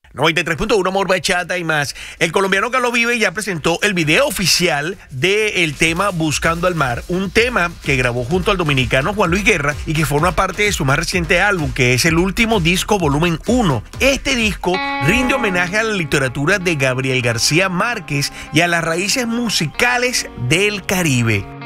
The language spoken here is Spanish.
93.1 Amor, Bachata y más. El colombiano Carlos Vives ya presentó el video oficial del tema Buscando al Mar, un tema que grabó junto al dominicano Juan Luis Guerra y que forma parte de su más reciente álbum, que es el último disco volumen 1. Este disco rinde homenaje a la literatura de Gabriel García Márquez y a las raíces musicales del Caribe.